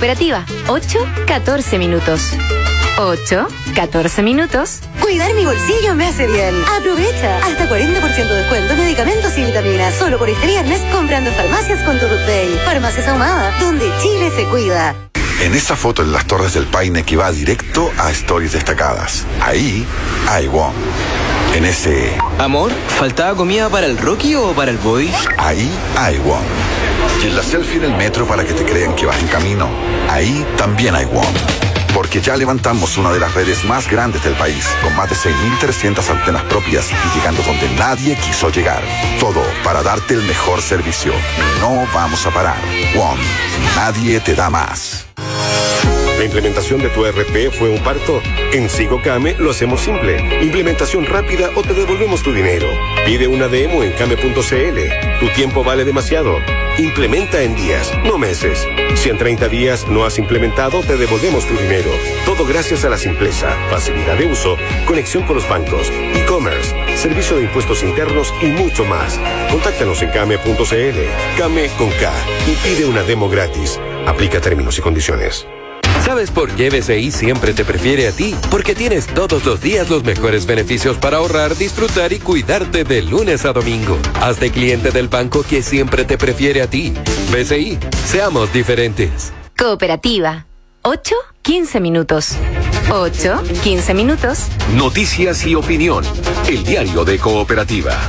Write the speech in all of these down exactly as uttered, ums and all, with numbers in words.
Cooperativa, ocho catorce minutos. ocho catorce minutos. Cuidar mi bolsillo me hace bien. Aprovecha. Hasta cuarenta por ciento de descuento en medicamentos y vitaminas. Solo por este viernes comprando en farmacias con tu Rutday. Farmacias Ahumada, donde Chile se cuida. En esa foto en las Torres del Paine que va directo a Stories destacadas. Ahí hay WOM. En ese... Amor, ¿faltaba comida para el Rocky o para el Boy? Ahí hay WOM. Y en la selfie del metro para que te crean que vas en camino. Ahí también hay WOM. Porque ya levantamos una de las redes más grandes del país, con más de seis mil trescientas antenas propias y llegando donde nadie quiso llegar. Todo para darte el mejor servicio. No vamos a parar. WOM. Nadie te da más. ¿La implementación de tu E R P fue un parto? En SigoCame lo hacemos simple. Implementación rápida o te devolvemos tu dinero. Pide una demo en came punto cl. Tu tiempo vale demasiado. Implementa en días, no meses. Si en treinta días no has implementado, te devolvemos tu dinero. Todo gracias a la simpleza, facilidad de uso, conexión con los bancos, e-commerce, servicio de impuestos internos y mucho más. Contáctanos en came punto cl. Came con K y pide una demo gratis. Aplica términos y condiciones. ¿Sabes por qué B C I siempre te prefiere a ti? Porque tienes todos los días los mejores beneficios para ahorrar, disfrutar y cuidarte de lunes a domingo. Hazte cliente del banco que siempre te prefiere a ti. B C I, seamos diferentes. Cooperativa, ocho quince minutos. ocho quince minutos. Noticias y opinión. El diario de Cooperativa.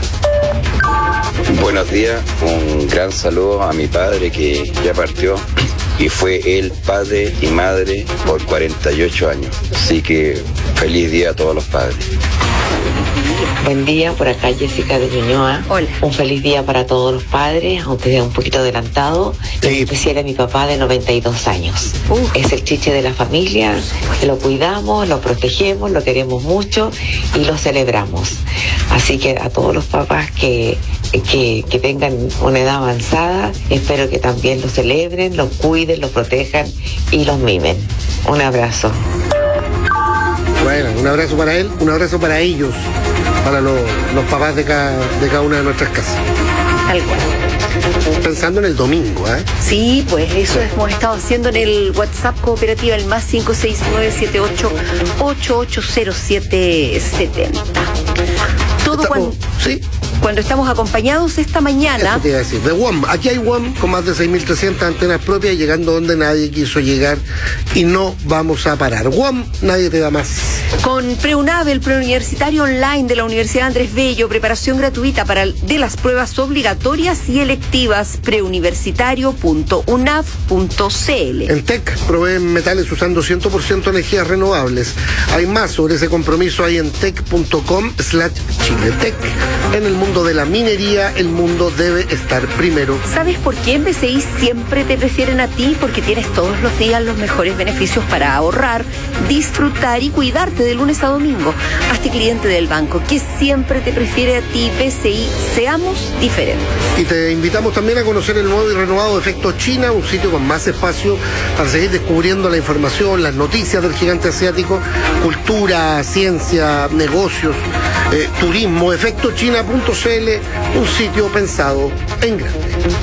Buenos días, un gran saludo a mi padre que ya partió y fue él padre y madre por cuarenta y ocho años. Así que feliz día a todos los padres. Buen día, por acá Jessica de Ñuñoa. Hola. Un feliz día para todos los padres, aunque sea un poquito adelantado. Sí. En especial a mi papá de noventa y dos años. Uh. Es el chiche de la familia, lo cuidamos, lo protegemos, lo queremos mucho y lo celebramos. Así que a todos los papás que, que, que tengan una edad avanzada, espero que también lo celebren, lo cuiden, lo protejan y los mimen. Un abrazo. Bueno, un abrazo para él, un abrazo para ellos, para los, los papás de cada, de cada una de nuestras casas. Tal cual. Pensando en el domingo, ¿eh? Sí, pues eso hemos estado haciendo en el WhatsApp Cooperativa, el más cinco seis nueve siete ocho ocho ocho cero siete siete cero. Todo cuando... Sí. Cuando estamos acompañados esta mañana... Eso te iba a decir, de WOM. Aquí hay WOM con más de seis mil trescientas antenas propias, llegando donde nadie quiso llegar y no vamos a parar. WOM, nadie te da más. Con PreUNAV, el preuniversitario online de la Universidad Andrés Bello, preparación gratuita para de las pruebas obligatorias y electivas, preuniversitario punto unav punto cl. En T E C proveen metales usando cien por ciento energías renovables. Hay más sobre ese compromiso ahí en tec punto com slash chiletec. En el mundo de la minería, el mundo debe estar primero. ¿Sabes por qué en B C I siempre te prefieren a ti? Porque tienes todos los días los mejores beneficios para ahorrar, disfrutar y cuidarte de lunes a domingo. Hazte cliente del banco que siempre te prefiere a ti. B C I, seamos diferentes. Y te invitamos también a conocer el nuevo y renovado Efecto China, un sitio con más espacio para seguir descubriendo la información, las noticias del gigante asiático, cultura, ciencia, negocios, eh, turismo. efecto china punto cl, un sitio pensado en grande.